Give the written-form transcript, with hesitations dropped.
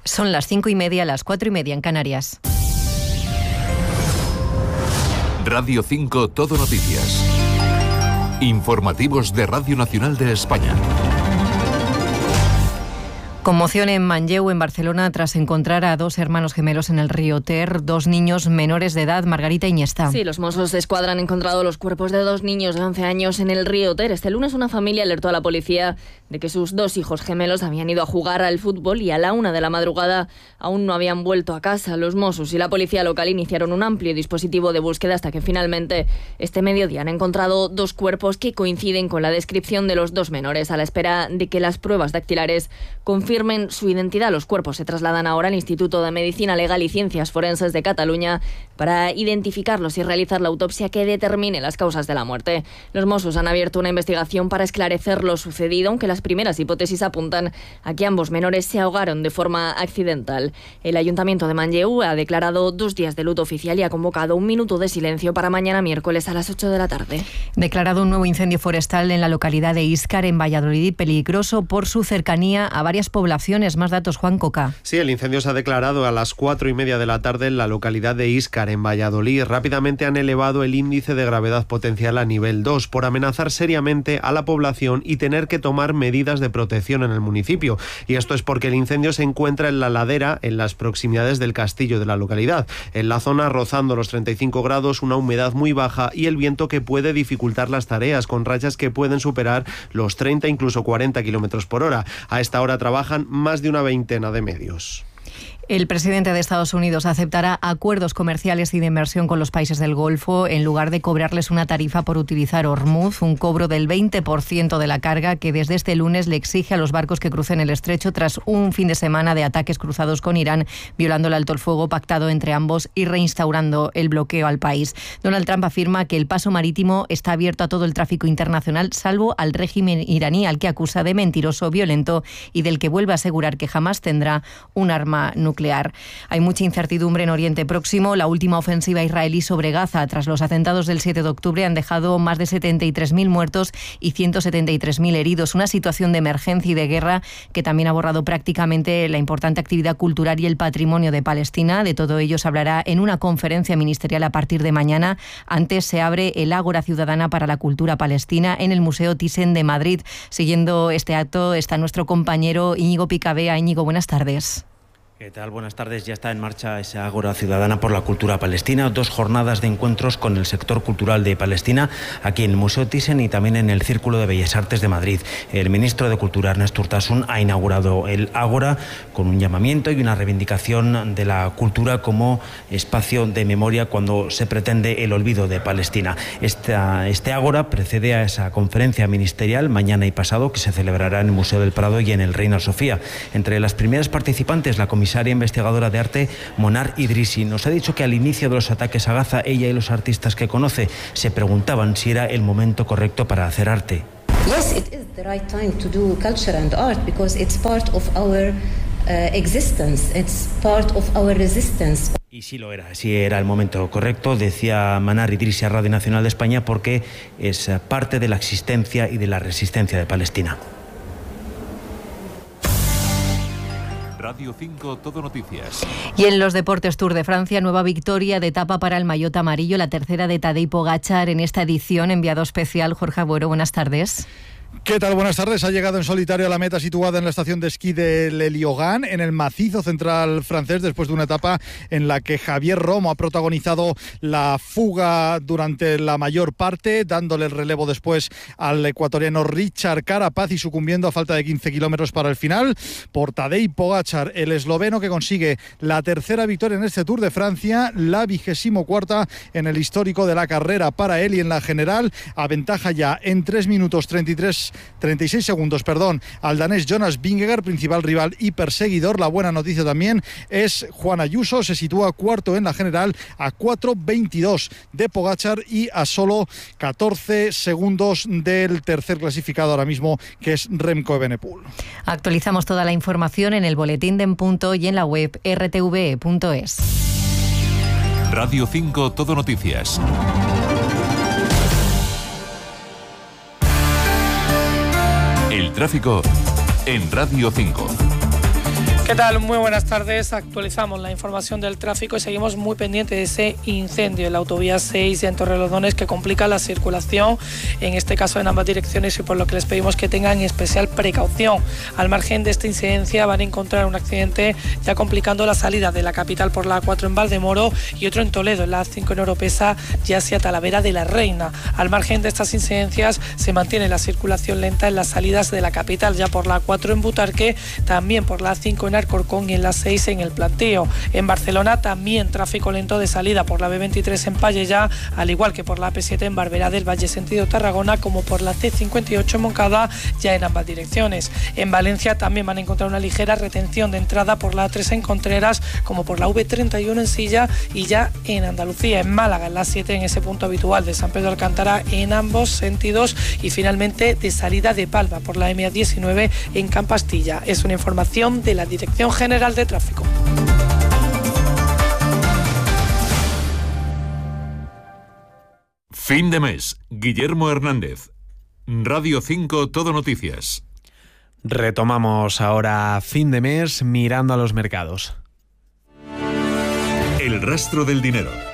Son las 5:30, las 4:30 en Canarias. Radio 5 Todo Noticias. Informativos de Radio Nacional de España. Conmoción en Manlleu, en Barcelona, tras encontrar a dos hermanos gemelos en el río Ter, dos niños menores de edad, Margarita Iniesta. Sí, los Mossos de Escuadra han encontrado los cuerpos de dos niños de 11 años en el río Ter. Este lunes una familia alertó a la policía de que sus dos hijos gemelos habían ido a jugar al fútbol y a la 1 de la madrugada aún no habían vuelto a casa. Los Mossos y la policía local iniciaron un amplio dispositivo de búsqueda hasta que finalmente este mediodía han encontrado dos cuerpos que coinciden con la descripción de los dos menores, a la espera de que las pruebas dactilares confirmen su identidad. Los cuerpos se trasladan ahora al Instituto de Medicina Legal y Ciencias Forenses de Cataluña para identificarlos y realizar la autopsia que determine las causas de la muerte. Los Mossos han abierto una investigación para esclarecer lo sucedido, aunque las primeras hipótesis apuntan a que ambos menores se ahogaron de forma accidental. El Ayuntamiento de Manlleu ha declarado 2 días de luto oficial y ha convocado un minuto de silencio para mañana miércoles a las 8 de la tarde. Declarado un nuevo incendio forestal en la localidad de Íscar, en Valladolid, peligroso por su cercanía a varias poblaciones. Más datos, Juan Coca. Sí, el incendio se ha declarado a las 4:30 de la tarde en la localidad de Íscar, en Valladolid. Rápidamente han elevado el índice de gravedad potencial a nivel 2 por amenazar seriamente a la población y tener que tomar medidas de protección en el municipio. Y esto es porque el incendio se encuentra en la ladera, en las proximidades del castillo de la localidad. En la zona, rozando los 35 grados, una humedad muy baja y el viento que puede dificultar las tareas, con rachas que pueden superar los 30, incluso 40 kilómetros por hora. A esta hora trabajan más de una veintena de medios. El presidente de Estados Unidos aceptará acuerdos comerciales y de inversión con los países del Golfo en lugar de cobrarles una tarifa por utilizar Hormuz, un cobro del 20% de la carga que desde este lunes le exige a los barcos que crucen el estrecho tras un fin de semana de ataques cruzados con Irán, violando el alto el fuego pactado entre ambos y reinstaurando el bloqueo al país. Donald Trump afirma que el paso marítimo está abierto a todo el tráfico internacional, salvo al régimen iraní, al que acusa de mentiroso, violento y del que vuelve a asegurar que jamás tendrá un arma nuclear. Hay mucha incertidumbre en Oriente Próximo. La última ofensiva israelí sobre Gaza tras los atentados del 7 de octubre han dejado más de 73.000 muertos y 173.000 heridos. Una situación de emergencia y de guerra que también ha borrado prácticamente la importante actividad cultural y el patrimonio de Palestina. De todo ello se hablará en una conferencia ministerial a partir de mañana. Antes se abre el Ágora Ciudadana para la Cultura Palestina en el Museo Thyssen de Madrid. Siguiendo este acto está nuestro compañero Íñigo Picabea. Íñigo, buenas tardes. ¿Qué tal? Buenas tardes. Ya está en marcha esa Ágora Ciudadana por la Cultura Palestina. 2 jornadas de encuentros con el sector cultural de Palestina, aquí en el Museo Thyssen y también en el Círculo de Bellas Artes de Madrid. El ministro de Cultura, Ernest Urtasun, ha inaugurado el Ágora con un llamamiento y una reivindicación de la cultura como espacio de memoria cuando se pretende el olvido de Palestina. Este Ágora precede a esa conferencia ministerial mañana y pasado que se celebrará en el Museo del Prado y en el Reina Sofía. Entre las primeras participantes, la comisaria investigadora de arte Monar Idrisi nos ha dicho que al inicio de los ataques a Gaza, ella y los artistas que conoce se preguntaban si era el momento correcto para hacer arte. Yes, it is the right time to do culture and art because it's part of our existence, it's part of our resistance. Y sí era el momento correcto, decía Monar Idrisi a Radio Nacional de España, porque es parte de la existencia y de la resistencia de Palestina. Radio 5 Todo Noticias. Y en los deportes, Tour de Francia, nueva victoria de etapa para el maillot amarillo, la tercera de Tadej Pogačar en esta edición. Enviado especial Jorge Agüero, buenas tardes. ¿Qué tal? Buenas tardes. Ha llegado en solitario a la meta situada en la estación de esquí de Le Liogan, en el macizo central francés, después de una etapa en la que Javier Romo ha protagonizado la fuga durante la mayor parte, dándole el relevo después al ecuatoriano Richard Carapaz y sucumbiendo a falta de 15 kilómetros para el final por Tadej Pogačar, el esloveno, que consigue la tercera victoria en este Tour de Francia, la 24ª en el histórico de la carrera para él, y en la general aventaja ya en 3 minutos 36 segundos, al danés Jonas Vingegaard, principal rival y perseguidor. La buena noticia también es Juan Ayuso, se sitúa cuarto en la general a 4:22 de Pogačar y a solo 14 segundos del tercer clasificado ahora mismo, que es Remco Evenepoel. Actualizamos toda la información en el boletín de En Punto y en la web rtve.es. Radio 5 Todo Noticias. El tráfico en Radio 5. ¿Qué tal? Muy buenas tardes. Actualizamos la información del tráfico y seguimos muy pendientes de ese incendio en la autovía 6 en Torrelodones que complica la circulación, en este caso en ambas direcciones, y por lo que les pedimos que tengan especial precaución. Al margen de esta incidencia van a encontrar un accidente ya complicando la salida de la capital por la A4 en Valdemoro y otro en Toledo, en la A5 en Oropesa, ya hacia Talavera de la Reina. Al margen de estas incidencias se mantiene la circulación lenta en las salidas de la capital, ya por la A4 en Butarque, también por la A5 en Alcorcón y en la 6 en el Plantío. En Barcelona también tráfico lento de salida por la B23 en Pallejà, al igual que por la AP7 en Barberá del Valle sentido Tarragona, como por la C58 en Moncada, ya en ambas direcciones. En Valencia también van a encontrar una ligera retención de entrada por la A3 en Contreras, como por la V31 en Silla, y ya en Andalucía, en Málaga, en la 7 en ese punto habitual de San Pedro Alcántara en ambos sentidos, y finalmente de salida de Palma por la M19 en Campastilla. Es una información de la Dirección General de Tráfico. Fin de mes. Guillermo Hernández. Radio 5 Todo Noticias. Retomamos ahora fin de mes mirando a los mercados. El rastro del dinero.